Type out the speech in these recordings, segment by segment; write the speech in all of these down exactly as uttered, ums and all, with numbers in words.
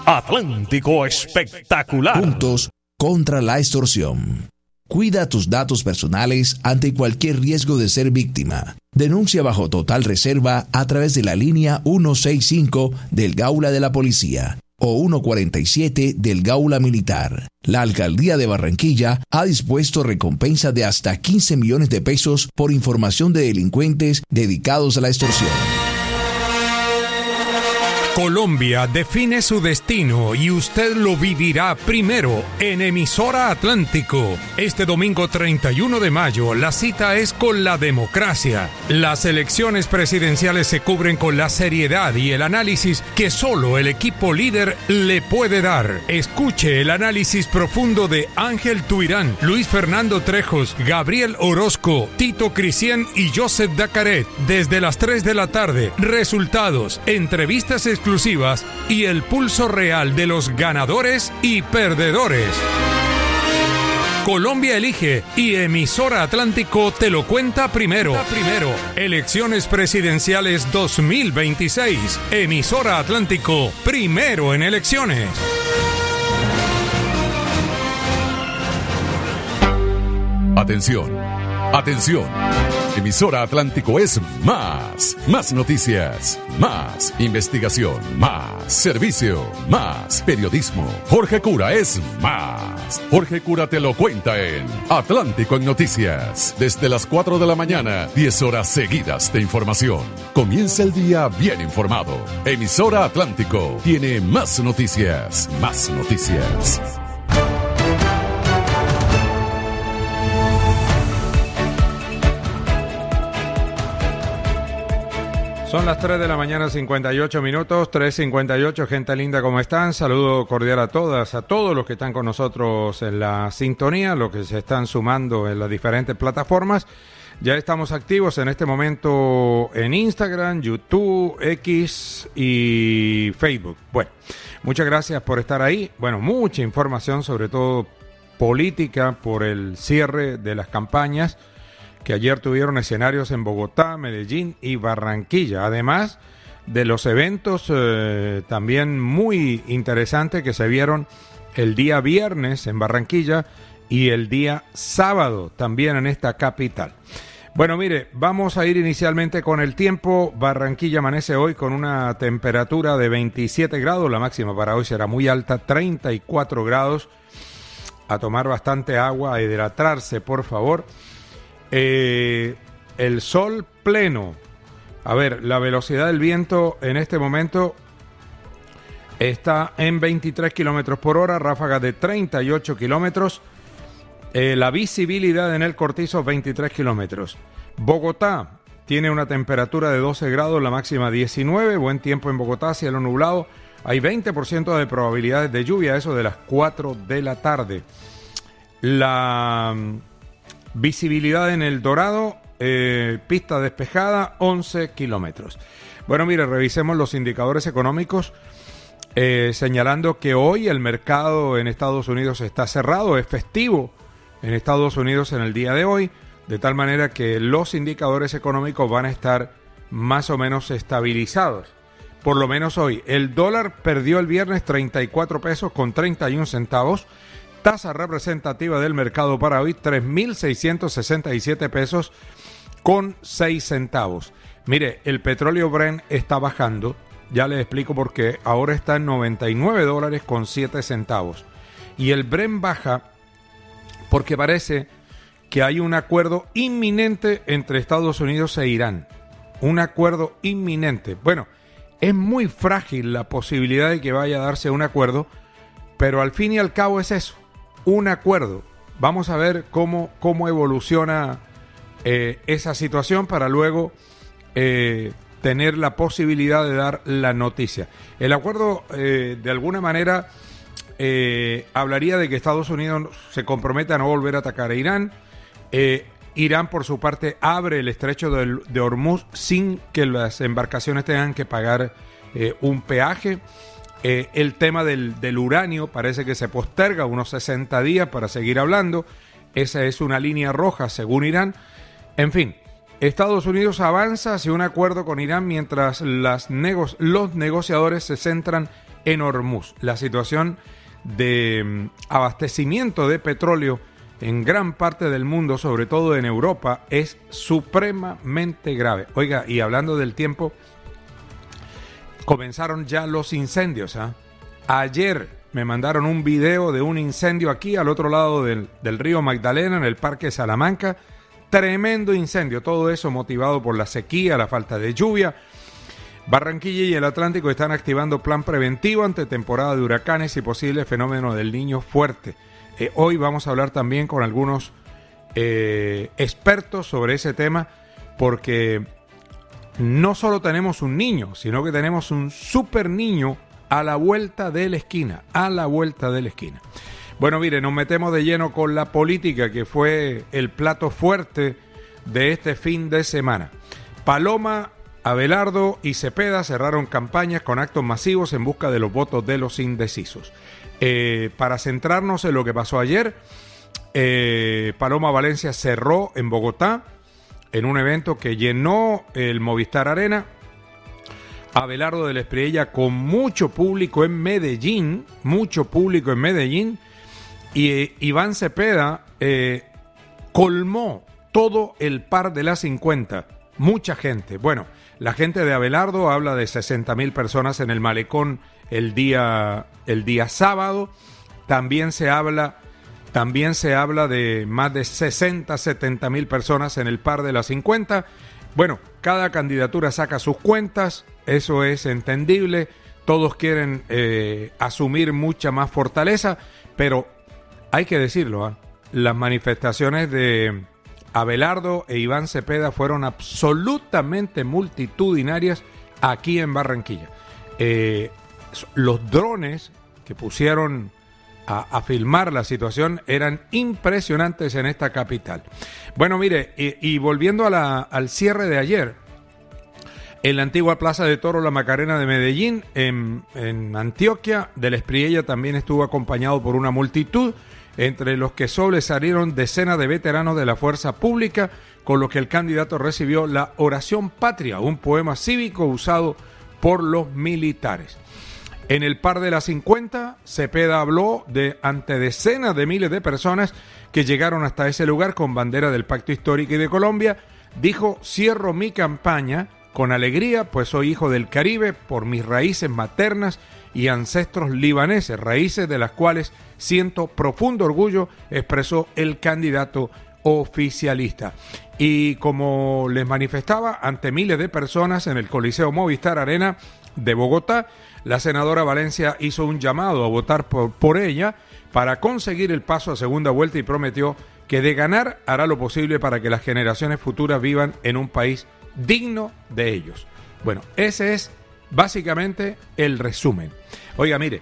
Atlántico Espectacular. Juntos contra la extorsión. Cuida tus datos personales ante cualquier riesgo de ser víctima. Denuncia bajo total reserva a través de la línea ciento sesenta y cinco del Gaula de la Policía o ciento cuarenta y siete del Gaula Militar. La Alcaldía de Barranquilla ha dispuesto recompensa de hasta quince millones de pesos por información de delincuentes dedicados a la extorsión. Colombia define su destino y usted lo vivirá primero en Emisora Atlántico. Este domingo treinta y uno de mayo, la cita es con la democracia. Las elecciones presidenciales se cubren con la seriedad y el análisis que solo el equipo líder le puede dar. Escuche el análisis profundo de Ángel Tuirán, Luis Fernando Trejos, Gabriel Orozco, Tito Cristian y Joseph Dacaret desde las tres de la tarde. Resultados, entrevistas exclusivas exclusivas y el pulso real de los ganadores y perdedores. Colombia elige y Emisora Atlántico te lo cuenta primero. Primero. Elecciones presidenciales dos mil veintiséis. Emisora Atlántico, primero en elecciones. Atención, atención. Emisora Atlántico es más, más noticias, más investigación, más servicio, más periodismo. Jorge Cura es más. Jorge Cura te lo cuenta en Atlántico en Noticias. Desde las cuatro de la mañana, diez horas seguidas de información. Comienza el día bien informado. Emisora Atlántico tiene más noticias, más noticias. Son las tres de la mañana, cincuenta y ocho minutos, tres cincuenta y ocho, gente linda, ¿cómo están? Saludo cordial a todas, a todos los que están con nosotros en la sintonía, los que se están sumando en las diferentes plataformas. Ya estamos activos en este momento en Instagram, YouTube, X y Facebook. Bueno, muchas gracias por estar ahí. Bueno, mucha información, sobre todo política, por el cierre de las campañas que ayer tuvieron escenarios en Bogotá, Medellín y Barranquilla, además de los eventos eh, también muy interesantes que se vieron el día viernes en Barranquilla y el día sábado también en esta capital. Bueno, mire, vamos a ir inicialmente con el tiempo. Barranquilla amanece hoy con una temperatura de veintisiete grados, la máxima para hoy será muy alta, treinta y cuatro grados. A tomar bastante agua, a hidratarse, por favor. Eh, el sol pleno. A ver, la velocidad del viento en este momento está en veintitrés kilómetros por hora, ráfagas de treinta y ocho kilómetros. Eh, la visibilidad en el Cortizo, veintitrés kilómetros. Bogotá tiene una temperatura de doce grados, la máxima diecinueve. Buen tiempo en Bogotá, cielo nublado. Hay veinte por ciento de probabilidades de lluvia, eso de las cuatro de la tarde. La visibilidad en El Dorado, eh, pista despejada, once kilómetros. Bueno, mire, revisemos los indicadores económicos, eh, señalando que hoy el mercado en Estados Unidos está cerrado, es festivo en Estados Unidos en el día de hoy, de tal manera que los indicadores económicos van a estar más o menos estabilizados. Por lo menos hoy, el dólar perdió el viernes treinta y cuatro pesos con treinta y uno centavos, tasa representativa del mercado para hoy, tres mil seiscientos sesenta y siete pesos con seis centavos. Mire, el petróleo Brent está bajando, ya les explico por qué, ahora está en noventa y nueve dólares con siete centavos. Y el Brent baja porque parece que hay un acuerdo inminente entre Estados Unidos e Irán. Un acuerdo inminente. Bueno, es muy frágil la posibilidad de que vaya a darse un acuerdo, pero al fin y al cabo es eso. Un acuerdo. Vamos a ver cómo, cómo evoluciona eh, esa situación para luego eh, tener la posibilidad de dar la noticia. El acuerdo, eh, de alguna manera, eh, hablaría de que Estados Unidos se compromete a no volver a atacar a Irán. Eh, Irán, por su parte, abre el estrecho de, de Hormuz sin que las embarcaciones tengan que pagar eh, un peaje. Eh, el tema del, del uranio parece que se posterga unos sesenta días para seguir hablando. Esa es una línea roja según Irán. En fin, Estados Unidos avanza hacia un acuerdo con Irán mientras las nego- los negociadores se centran en Hormuz. La situación de um, abastecimiento de petróleo en gran parte del mundo, sobre todo en Europa, es supremamente grave. Oiga, y hablando del tiempo, comenzaron ya los incendios. ¿eh? Ayer me mandaron un video de un incendio aquí al otro lado del, del río Magdalena, en el Parque Salamanca. Tremendo incendio, todo eso motivado por la sequía, la falta de lluvia. Barranquilla y el Atlántico están activando plan preventivo ante temporada de huracanes y posible fenómeno del Niño fuerte. Eh, hoy vamos a hablar también con algunos eh, expertos sobre ese tema, porque no solo tenemos un niño, sino que tenemos un super niño a la vuelta de la esquina, a la vuelta de la esquina. Bueno, mire, nos metemos de lleno con la política, que fue el plato fuerte de este fin de semana. Paloma, Abelardo y Cepeda cerraron campañas con actos masivos en busca de los votos de los indecisos. Eh, para centrarnos en lo que pasó ayer, eh, Paloma Valencia cerró en Bogotá en un evento que llenó el Movistar Arena. Abelardo de la Espriella con mucho público en Medellín, mucho público en Medellín, y eh, Iván Cepeda eh, colmó todo el par de las cincuenta, mucha gente. Bueno, la gente de Abelardo habla de sesenta mil personas en el malecón el día, el día sábado. También se habla, también se habla de más de sesenta, setenta mil personas en el par de las cincuenta. Bueno, cada candidatura saca sus cuentas, eso es entendible. Todos quieren eh, asumir mucha más fortaleza, pero hay que decirlo, ¿eh? Las manifestaciones de Abelardo e Iván Cepeda fueron absolutamente multitudinarias aquí en Barranquilla. Eh, los drones que pusieron a, a filmar la situación eran impresionantes en esta capital. Bueno, mire, y, y volviendo a la, al cierre de ayer, en la antigua Plaza de Toros La Macarena de Medellín, en, en Antioquia, de la Espriella también estuvo acompañado por una multitud, entre los que sobresalieron decenas de veteranos de la fuerza pública, con lo que el candidato recibió la oración patria, un poema cívico usado por los militares. En el par de las cincuenta, Cepeda habló de ante decenas de miles de personas que llegaron hasta ese lugar con bandera del Pacto Histórico y de Colombia. Dijo: cierro mi campaña con alegría, pues soy hijo del Caribe por mis raíces maternas y ancestros libaneses, raíces de las cuales siento profundo orgullo, expresó el candidato oficialista. Y como les manifestaba ante miles de personas en el Coliseo Movistar Arena de Bogotá, la senadora Valencia hizo un llamado a votar por, por ella para conseguir el paso a segunda vuelta y prometió que de ganar hará lo posible para que las generaciones futuras vivan en un país digno de ellos. Bueno, ese es básicamente el resumen. Oiga, mire,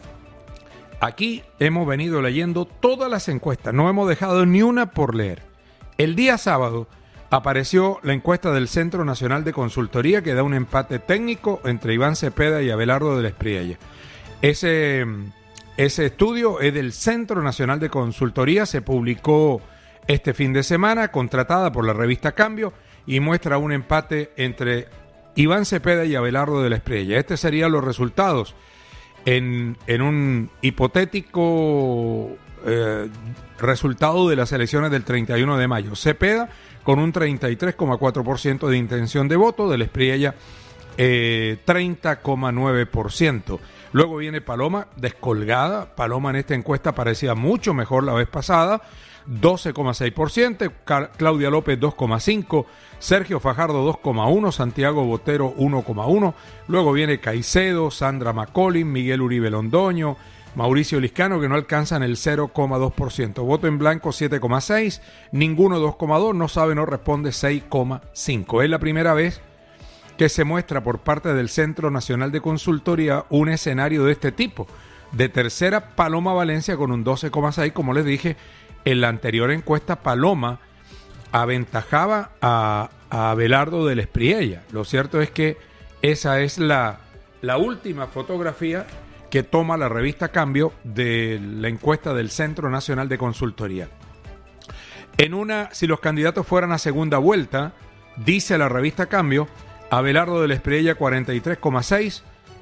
aquí hemos venido leyendo todas las encuestas, no hemos dejado ni una por leer. El día sábado apareció la encuesta del Centro Nacional de Consultoría que da un empate técnico entre Iván Cepeda y Abelardo de la Espriella. Ese, ese estudio es del Centro Nacional de Consultoría, se publicó este fin de semana, contratada por la revista Cambio, y muestra un empate entre Iván Cepeda y Abelardo de la Espriella. Estos serían los resultados en, en un hipotético eh, resultado de las elecciones del treinta y uno de mayo. Cepeda con un treinta y tres coma cuatro por ciento de intención de voto, de la Espriella eh, treinta coma nueve por ciento. Luego viene Paloma, descolgada. Paloma en esta encuesta parecía mucho mejor la vez pasada, doce coma seis por ciento, Claudia López dos coma cinco por ciento, Sergio Fajardo dos coma uno por ciento, Santiago Botero uno coma uno por ciento, luego viene Caicedo, Sandra Macaulay, Miguel Uribe Londoño, Mauricio Liscano, que no alcanzan el cero coma dos por ciento, voto en blanco siete coma seis por ciento, ninguno dos coma dos por ciento, no sabe, no responde seis coma cinco por ciento. Es la primera vez que se muestra por parte del Centro Nacional de Consultoría un escenario de este tipo. De tercera, Paloma Valencia con un doce coma seis por ciento, como les dije. En la anterior encuesta, Paloma aventajaba a, a Abelardo de la Espriella. Lo cierto es que esa es la, la última fotografía que toma la revista Cambio de la encuesta del Centro Nacional de Consultoría. En una, si los candidatos fueran a segunda vuelta, dice la revista Cambio, Abelardo de la Espriella cuarenta y tres coma seis por ciento,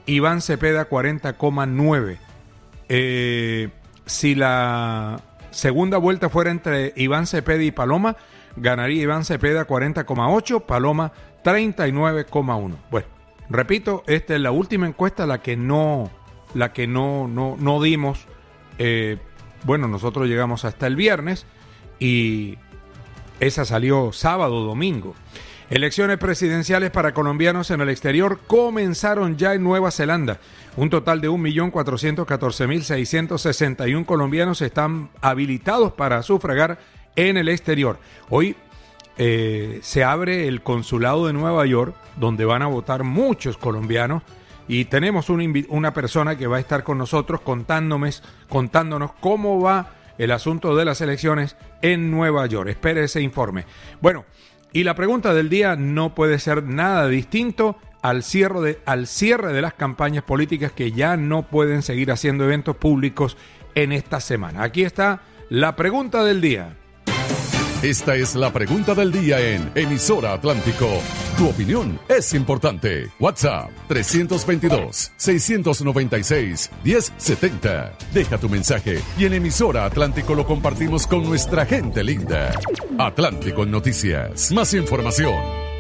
Iván Cepeda cuarenta coma nueve. Eh, si la segunda vuelta fuera entre Iván Cepeda y Paloma, ganaría Iván Cepeda cuarenta coma ocho, Paloma treinta y nueve coma uno. Bueno, repito, esta es la última encuesta, la que no, la que no, no, no dimos. Eh, bueno, nosotros llegamos hasta el viernes y esa salió sábado, domingo. Elecciones presidenciales para colombianos en el exterior comenzaron ya en Nueva Zelanda. Un total de un millón cuatrocientos catorce mil seiscientos sesenta y uno colombianos están habilitados para sufragar en el exterior. Hoy eh, se abre el consulado de Nueva York, donde van a votar muchos colombianos, y tenemos una, una persona que va a estar con nosotros contándonos, contándonos cómo va el asunto de las elecciones en Nueva York. Espere ese informe. Bueno, y la pregunta del día no puede ser nada distinto al cierre de, al cierre de las campañas políticas, que ya no pueden seguir haciendo eventos públicos en esta semana. Aquí está la pregunta del día. Esta es la pregunta del día en Emisora Atlántico. Tu opinión es importante. WhatsApp tres veintidós, seiscientos noventa y seis, diez setenta. Deja tu mensaje y en Emisora Atlántico lo compartimos con nuestra gente linda. Atlántico Noticias. Más información.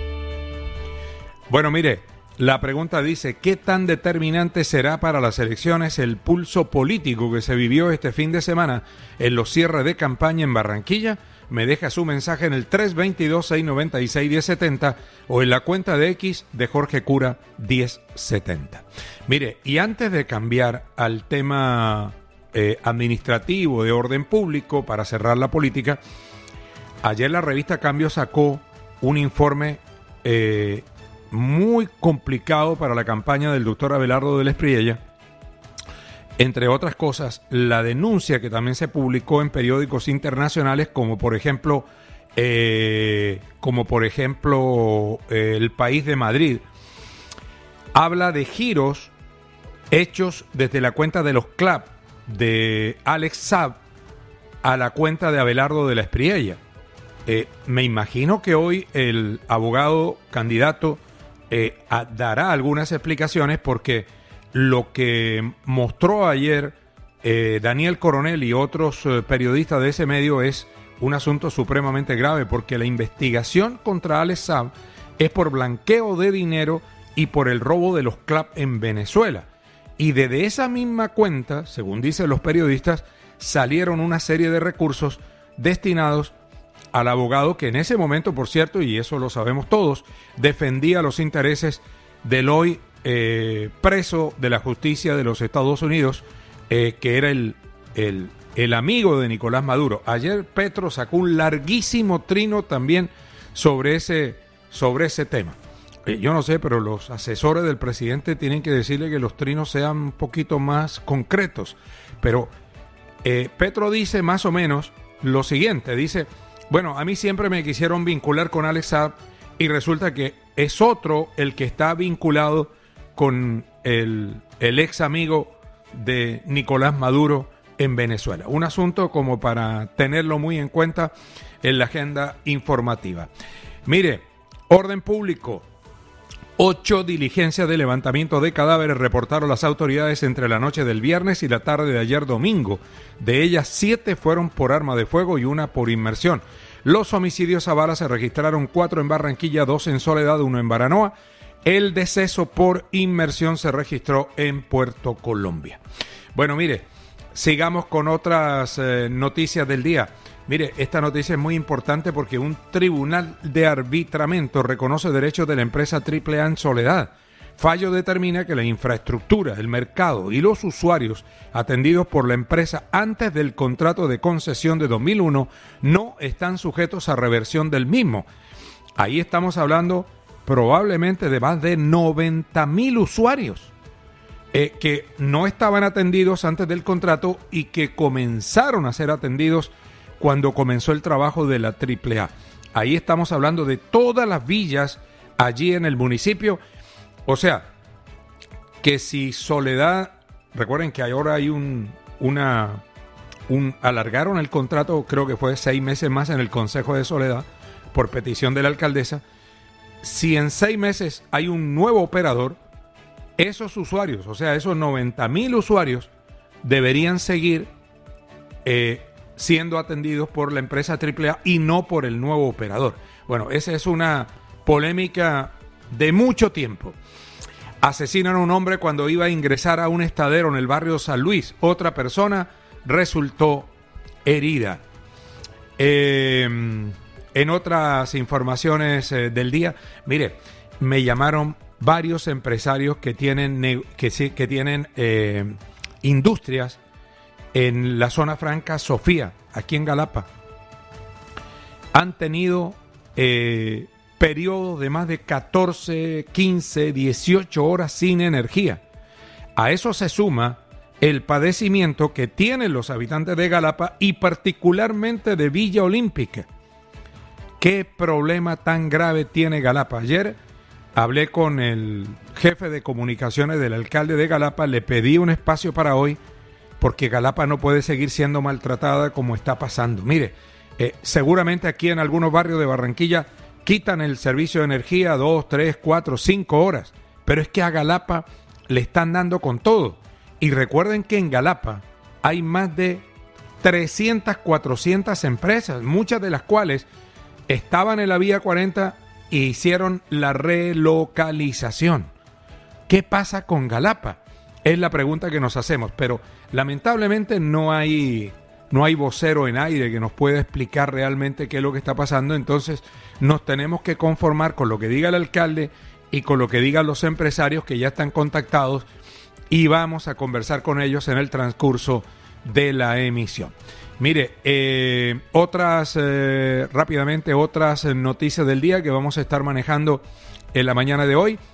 Bueno, mire, la pregunta dice: ¿qué tan determinante será para las elecciones el pulso político que se vivió este fin de semana en los cierres de campaña en Barranquilla? Me deja su mensaje en el tres veintidós, seiscientos noventa y seis, diez setenta o en la cuenta de X de Jorge Cura diez setenta. Mire, y antes de cambiar al tema eh, administrativo de orden público para cerrar la política, ayer la revista Cambio sacó un informe eh, muy complicado para la campaña del doctor Abelardo del Espriella. Entre otras cosas, la denuncia que también se publicó en periódicos internacionales, como por ejemplo, eh, como por ejemplo eh, El País de Madrid, habla de giros hechos desde la cuenta de los C L A P de Alex Saab a la cuenta de Abelardo de la Espriella. Eh, me imagino que hoy el abogado candidato eh, a, dará algunas explicaciones, porque lo que mostró ayer eh, Daniel Coronel y otros eh, periodistas de ese medio es un asunto supremamente grave, porque la investigación contra Alex Saab es por blanqueo de dinero y por el robo de los C L A P en Venezuela. Y desde esa misma cuenta, según dicen los periodistas, salieron una serie de recursos destinados al abogado que en ese momento, por cierto, y eso lo sabemos todos, defendía los intereses del hoy Eh, preso de la justicia de los Estados Unidos, eh, que era el, el, el amigo de Nicolás Maduro. Ayer Petro sacó un larguísimo trino también sobre ese, sobre ese tema. Eh, yo no sé, pero los asesores del presidente tienen que decirle que los trinos sean un poquito más concretos. Pero eh, Petro dice más o menos lo siguiente, dice: bueno, a mí siempre me quisieron vincular con Alex Saab y resulta que es otro el que está vinculado con el, el ex amigo de Nicolás Maduro en Venezuela. Un asunto como para tenerlo muy en cuenta en la agenda informativa. Mire, orden público. Ocho diligencias de levantamiento de cadáveres reportaron las autoridades entre la noche del viernes y la tarde de ayer domingo. De ellas, siete fueron por arma de fuego y una por inmersión. Los homicidios a bala se registraron: cuatro en Barranquilla, dos en Soledad, uno en Baranoa. El deceso por inmersión se registró en Puerto Colombia. Bueno, mire, sigamos con otras eh, noticias del día. Mire, esta noticia es muy importante porque un tribunal de arbitramiento reconoce derechos de la empresa Triple A en Soledad. Fallo determina que la infraestructura, el mercado y los usuarios atendidos por la empresa antes del contrato de concesión de dos mil uno no están sujetos a reversión del mismo. Ahí estamos hablando probablemente de más de noventa mil usuarios eh, que no estaban atendidos antes del contrato y que comenzaron a ser atendidos cuando comenzó el trabajo de la Triple A. Ahí estamos hablando de todas las villas allí en el municipio. O sea, que si Soledad, recuerden que ahora hay un, una, un, alargaron el contrato, creo que fue seis meses más en el Consejo de Soledad, por petición de la alcaldesa. Si en seis meses hay un nuevo operador, esos usuarios, o sea, esos noventa mil usuarios, deberían seguir eh, siendo atendidos por la empresa triple A y no por el nuevo operador. Bueno, esa es una polémica de mucho tiempo. Asesinan a un hombre cuando iba a ingresar a un estadero en el barrio San Luis. Otra persona resultó herida. Eh, en otras informaciones eh, del día, mire, me llamaron varios empresarios que tienen, que, que tienen eh, industrias en la zona franca Sofía, aquí en Galapa. Han tenido eh, periodos de más de catorce, quince, dieciocho horas sin energía. A eso se suma el padecimiento que tienen los habitantes de Galapa y particularmente de Villa Olímpica. ¿Qué problema tan grave tiene Galapa? Ayer hablé con el jefe de comunicaciones del alcalde de Galapa, le pedí un espacio para hoy porque Galapa no puede seguir siendo maltratada como está pasando. Mire, eh, seguramente aquí en algunos barrios de Barranquilla quitan el servicio de energía dos, tres, cuatro, cinco horas, pero es que a Galapa le están dando con todo. Y recuerden que en Galapa hay más de trescientas, cuatrocientas empresas, muchas de las cuales estaban en la vía cuarenta e hicieron la relocalización. ¿Qué pasa con Galapa? Es la pregunta que nos hacemos, pero lamentablemente no hay, no hay vocero en aire que nos pueda explicar realmente qué es lo que está pasando. Entonces nos tenemos que conformar con lo que diga el alcalde y con lo que digan los empresarios que ya están contactados, y vamos a conversar con ellos en el transcurso de la emisión. Mire, eh, otras, eh, rápidamente, otras noticias del día que vamos a estar manejando en la mañana de hoy.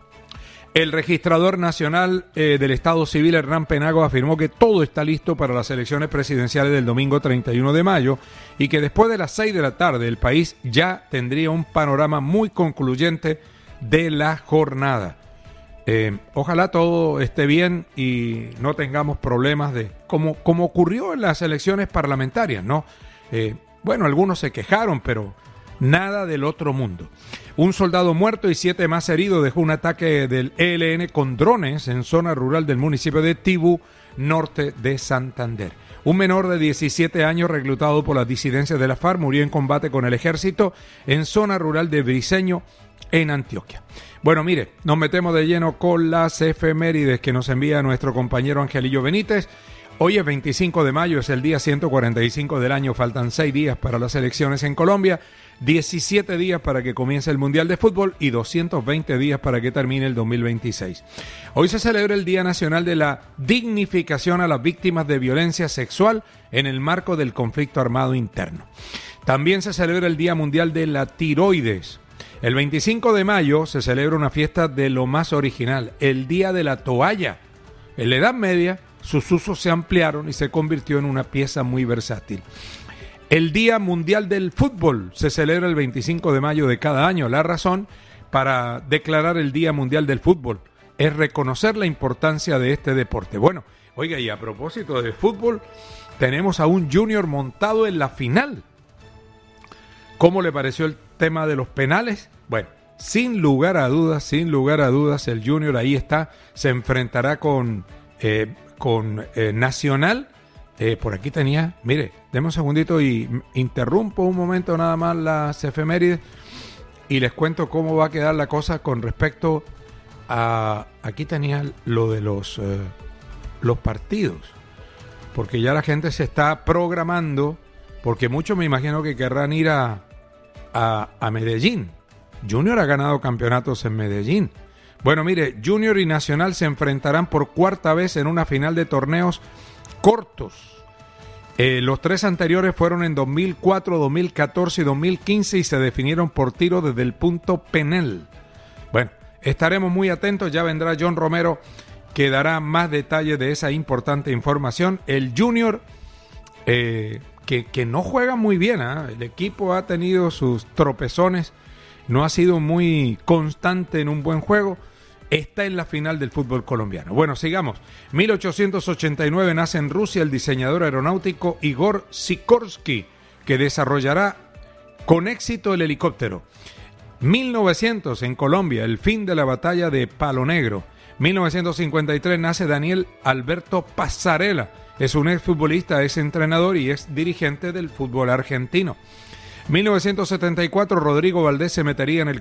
El registrador nacional eh, del Estado Civil, Hernán Penagos, afirmó que todo está listo para las elecciones presidenciales del domingo treinta y uno de mayo y que después de las seis de la tarde el país ya tendría un panorama muy concluyente de la jornada. Eh, ojalá todo esté bien y no tengamos problemas de como, como ocurrió en las elecciones parlamentarias, ¿no? Eh, bueno, algunos se quejaron, pero nada del otro mundo. Un soldado muerto y siete más heridos dejó un ataque del E L N con drones en zona rural del municipio de Tibú, norte de Santander. Un menor de diecisiete años reclutado por las disidencias de la FARC murió en combate con el ejército en zona rural de Briceño, en Antioquia. Bueno, mire, nos metemos de lleno con las efemérides que nos envía nuestro compañero Angelillo Benítez. Hoy es veinticinco de mayo, es el día ciento cuarenta y cinco del año, faltan seis días para las elecciones en Colombia, diecisiete días para que comience el Mundial de Fútbol y doscientos veinte días para que termine el dos mil veintiséis. Hoy se celebra el Día Nacional de la Dignificación a las Víctimas de Violencia Sexual en el marco del conflicto armado interno. También se celebra el Día Mundial de la Tiroides. El veinticinco de mayo se celebra una fiesta de lo más original, el Día de la Toalla. En la Edad Media, sus usos se ampliaron y se convirtió en una pieza muy versátil. El Día Mundial del Fútbol se celebra el veinticinco de mayo de cada año. La razón para declarar el Día Mundial del Fútbol es reconocer la importancia de este deporte. Bueno, oiga, y a propósito de fútbol, tenemos a un Junior montado en la final. ¿Cómo le pareció el tema de los penales? Bueno, sin lugar a dudas, sin lugar a dudas, el Junior ahí está, se enfrentará con, eh, con eh, Nacional. Eh, por aquí tenía, mire, deme un segundito y interrumpo un momento nada más las efemérides y les cuento cómo va a quedar la cosa con respecto a, aquí tenía lo de los, eh, los partidos, porque ya la gente se está programando, porque muchos me imagino que querrán ir a A, a Medellín. Junior ha ganado campeonatos en Medellín. Bueno, mire, Junior y Nacional se enfrentarán por cuarta vez en una final de torneos cortos. Eh, los tres anteriores fueron en dos mil cuatro, dos mil catorce y dos mil quince y se definieron por tiro desde el punto penal. Bueno, estaremos muy atentos, ya vendrá John Romero que dará más detalles de esa importante información. El Junior eh, Que, que no juega muy bien, ¿eh? El equipo ha tenido sus tropezones, no ha sido muy constante en un buen juego, está en la final del fútbol colombiano. Bueno, sigamos. mil ochocientos ochenta y nueve nace en Rusia el diseñador aeronáutico Igor Sikorsky, que desarrollará con éxito el helicóptero. mil novecientos en Colombia, el fin de la batalla de Palo Negro. mil novecientos cincuenta y tres nace Daniel Alberto Passarella. Es un exfutbolista, es entrenador y es dirigente del fútbol argentino. mil novecientos setenta y cuatro, Rodrigo Valdés se metería en el